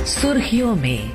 सुर्खियों में।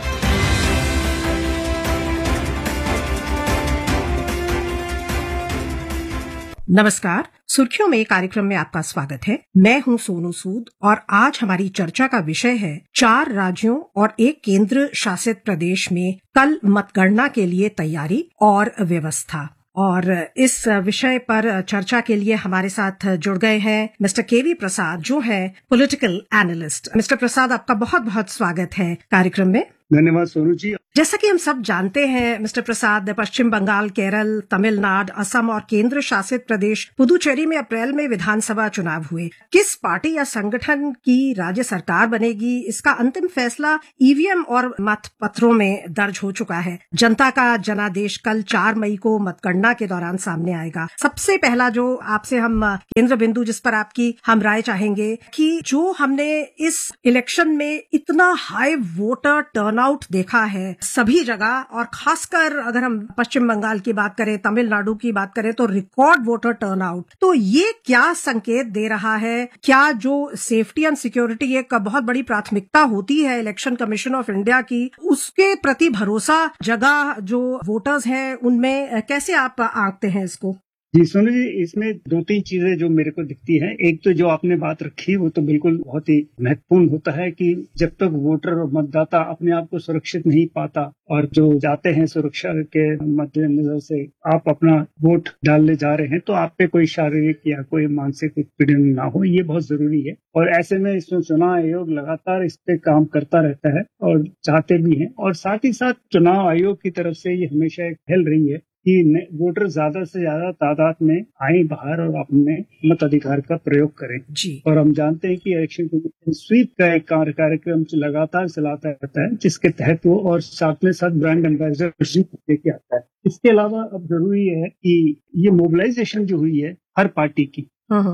नमस्कार, सुर्खियों में कार्यक्रम में आपका स्वागत है। मैं हूं सोनू सूद और आज हमारी चर्चा का विषय है 4 राज्यों और 1 केंद्र शासित प्रदेश में कल मतगणना के लिए तैयारी और व्यवस्था। और इस विषय पर चर्चा के लिए हमारे साथ जुड़ गए हैं मिस्टर केवी प्रसाद, जो है पॉलिटिकल एनालिस्ट। मिस्टर प्रसाद, आपका बहुत बहुत स्वागत है कार्यक्रम में। धन्यवाद सोनू जी। जैसा कि हम सब जानते हैं मिस्टर प्रसाद, पश्चिम बंगाल, केरल, तमिलनाडु, असम और केंद्र शासित प्रदेश पुदुचेरी में अप्रैल में विधानसभा चुनाव हुए। किस पार्टी या संगठन की राज्य सरकार बनेगी, इसका अंतिम फैसला ईवीएम और मतपत्रों में दर्ज हो चुका है। जनता का जनादेश कल 4 मई को मतगणना के दौरान सामने आएगा। सबसे पहला जो आपसे हम केंद्र बिंदु जिस पर आपकी हम राय चाहेंगे कि जो हमने इस इलेक्शन में इतना हाई वोटर टर्नआउट देखा है सभी जगह, और खासकर अगर हम पश्चिम बंगाल की बात करें, तमिलनाडु की बात करें तो रिकॉर्ड वोटर टर्नआउट, तो ये क्या संकेत दे रहा है? क्या जो सेफ्टी एंड सिक्योरिटी एक बहुत बड़ी प्राथमिकता होती है इलेक्शन कमीशन ऑफ इंडिया की, उसके प्रति भरोसा जगह जो वोटर्स हैं उनमें कैसे आप आंकते हैं इसको? जी सोनू जी, इसमें 2-3 चीजें जो मेरे को दिखती हैं। एक तो जो आपने बात रखी वो तो बिल्कुल बहुत ही महत्वपूर्ण होता है कि जब तक वोटर और मतदाता अपने आप को सुरक्षित नहीं पाता और जो जाते हैं सुरक्षा के मद्देनजर से आप अपना वोट डालने जा रहे हैं, तो आप पे कोई शारीरिक या कोई मानसिक उत्पीड़न ना हो, ये बहुत जरूरी है। और ऐसे में इसमें चुनाव आयोग लगातार इस पे काम करता रहता है और चाहते भी हैं। और साथ ही साथ चुनाव आयोग की तरफ से ये हमेशा एक पहल रही है कि वोटर ज्यादा से ज्यादा तादाद में आए बाहर और अपने मताधिकार का प्रयोग करें जी। और हम जानते हैं कि इलेक्शन कमीशन स्वीप का एक कार्यक्रम लगातार चलाता रहता है, जिसके तहत वो और साथ में साथ ब्रांड एम्बेसडरशिप लेके आता है। इसके अलावा अब जरूरी है कि ये मोबिलाइजेशन जो हुई है हर पार्टी की,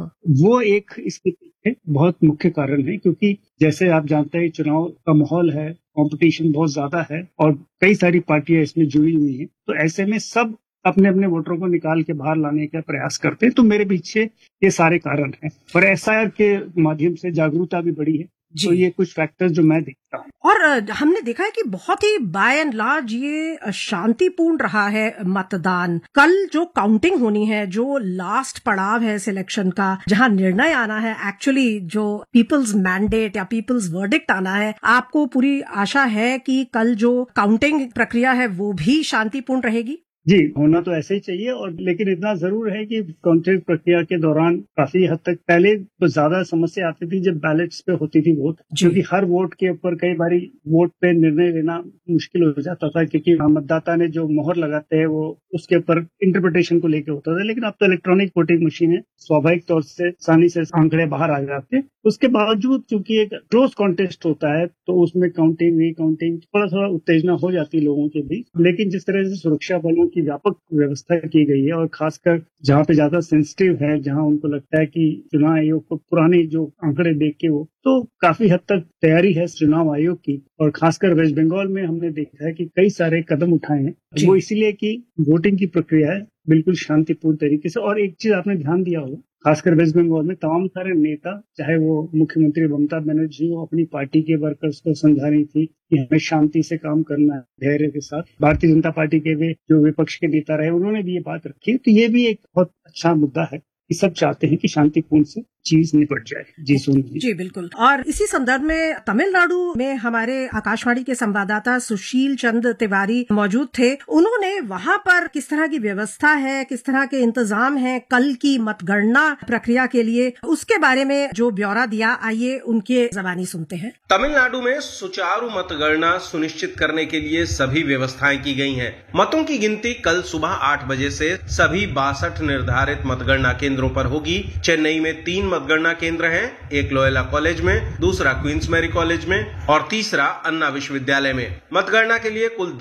वो एक इसके पीछे बहुत मुख्य कारण है, क्योंकि जैसे आप जानते हैं चुनाव का माहौल है, कंपटीशन बहुत ज्यादा है और कई सारी पार्टियां इसमें जुड़ी हुई हैं। तो ऐसे में सब अपने अपने वोटरों को निकाल के बाहर लाने का प्रयास करते हैं। तो मेरे पीछे ये सारे कारण हैं और एसआईआर के माध्यम से जागरूकता भी बढ़ी है। तो ये कुछ फैक्टर्स जो मैं देखता हूँ। और हमने देखा है कि बहुत ही बाय एंड लार्ज ये शांतिपूर्ण रहा है मतदान। कल जो काउंटिंग होनी है, जो लास्ट पड़ाव है इस इलेक्शन का, जहां निर्णय आना है, एक्चुअली जो पीपल्स मैंडेट या पीपल्स वर्डिक्ट आना है, आपको पूरी आशा है कि कल जो काउंटिंग प्रक्रिया है वो भी शांतिपूर्ण रहेगी? जी, होना तो ऐसे ही चाहिए। और लेकिन इतना जरूर है कि काउंटिंग प्रक्रिया के दौरान काफी हद तक पहले तो ज्यादा समस्या आती थी जब बैलेट्स पे होती थी वोट, क्योंकि हर वोट के ऊपर कई बारी वोट पे निर्णय लेना मुश्किल हो जाता था, क्योंकि मतदाता ने जो मोहर लगाते हैं वो उसके ऊपर इंटरप्रिटेशन को लेकर होता था। लेकिन अब तो इलेक्ट्रॉनिक वोटिंग मशीन है, स्वाभाविक तौर से आसानी से आंकड़े बाहर आ जाते हैं। उसके बावजूद चूंकि एक क्लोज कॉन्टेस्ट होता है तो उसमें काउंटिंग रीकाउंटिंग थोड़ा उत्तेजना हो जाती है लोगों के बीच। लेकिन जिस तरह से सुरक्षा बलों की व्यापक व्यवस्था की गई है और खासकर जहाँ पे ज्यादा सेंसिटिव है, जहाँ उनको लगता है कि चुनाव आयोग को पुराने जो आंकड़े देख के वो तो काफी हद तक तैयारी है चुनाव आयोग की। और खासकर वेस्ट बंगाल में हमने देखा है कि कई सारे कदम उठाए हैं, वो इसीलिए कि वोटिंग की प्रक्रिया है बिल्कुल शांतिपूर्ण तरीके से। और एक चीज आपने ध्यान दिया होगा, खासकर वेस्ट बंगाल में तमाम सारे नेता, चाहे वो मुख्यमंत्री ममता बनर्जी, वो अपनी पार्टी के वर्कर्स को समझा रही थी कि हमें शांति से काम करना है, धैर्य के साथ। भारतीय जनता पार्टी के भी जो विपक्ष के नेता रहे, उन्होंने भी ये बात रखी। तो ये भी एक बहुत अच्छा मुद्दा है कि सब चाहते हैं कि शांतिपूर्ण से चीज निपट जाए। जी सोनू जी बिल्कुल। और इसी संदर्भ में तमिलनाडु में हमारे आकाशवाणी के संवाददाता सुशील चंद्र तिवारी मौजूद थे। उन्होंने वहां पर किस तरह की व्यवस्था है, किस तरह के इंतजाम है कल की मतगणना प्रक्रिया के लिए, उसके बारे में जो ब्यौरा दिया, आइए उनके ज़बानी सुनते हैं। तमिलनाडु में सुचारू मतगणना सुनिश्चित करने के लिए सभी व्यवस्थाएं की गई हैं। मतों की गिनती कल सुबह 8 बजे से सभी 62 निर्धारित मतगणना केंद्रों पर होगी। चेन्नई में 3 मतगणना केंद्र हैं, एक लोयोला कॉलेज में, दूसरा क्वींस मैरी कॉलेज में और तीसरा अन्ना विश्वविद्यालय में। मतगणना के लिए कुल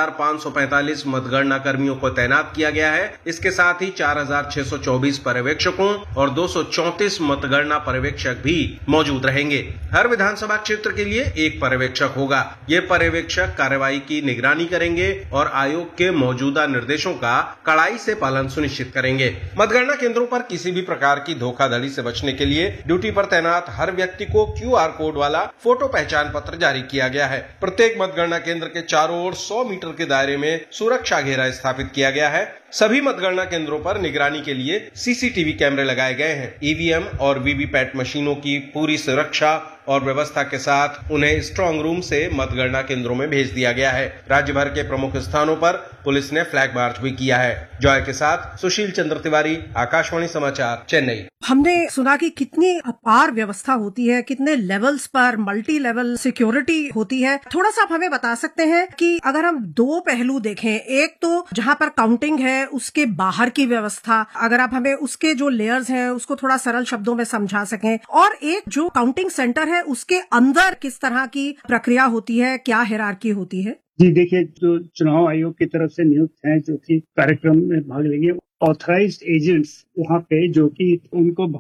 10,545 मतगणना कर्मियों को तैनात किया गया है। इसके साथ ही 4,624 पर्यवेक्षकों और 234 मतगणना पर्यवेक्षक भी मौजूद रहेंगे। हर विधानसभा क्षेत्र के लिए एक पर्यवेक्षक होगा। ये पर्यवेक्षक कार्रवाई की निगरानी करेंगे और आयोग के मौजूदा निर्देशों का कड़ाई से पालन सुनिश्चित करेंगे। मतगणना केंद्रों पर किसी भी प्रकार की धोखाधड़ी से बचने बचने के लिए ड्यूटी पर तैनात हर व्यक्ति को QR कोड वाला फोटो पहचान पत्र जारी किया गया है। प्रत्येक मतगणना केंद्र के चारों ओर 100 मीटर के दायरे में सुरक्षा घेरा स्थापित किया गया है। सभी मतगणना केंद्रों पर निगरानी के लिए CCTV कैमरे लगाए गए हैं। EVM और VVPAT मशीनों की पूरी सुरक्षा और व्यवस्था के साथ उन्हें स्ट्रांग रूम से मतगणना केंद्रों में भेज दिया गया है। राज्य भर के प्रमुख स्थानों पर पुलिस ने फ्लैग मार्च भी किया है। जॉय के साथ सुशील चंद्र तिवारी, आकाशवाणी समाचार, चेन्नई। हमने सुना कि कितनी अपार व्यवस्था होती है, कितने लेवल्स पर मल्टी लेवल सिक्योरिटी होती है। थोड़ा सा आप हमें बता सकते हैं कि अगर हम दो पहलू देखें, एक तो जहां पर काउंटिंग है उसके बाहर की व्यवस्था, अगर आप हमें उसके जो लेयर्स हैं उसको थोड़ा सरल शब्दों में समझा सकें, और एक जो काउंटिंग सेंटर है उसके अंदर किस तरह की प्रक्रिया होती है, क्या हायरार्की होती है। जी देखिए, जो चुनाव आयोग की तरफ से नियुक्त हैं जो कि कार्यक्रम में भाग लेंगे, ऑथराइज्ड एजेंट्स वहाँ पे जो कि उनको